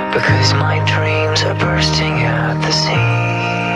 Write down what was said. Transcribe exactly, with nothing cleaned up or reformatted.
Because my dreams are bursting at the seams.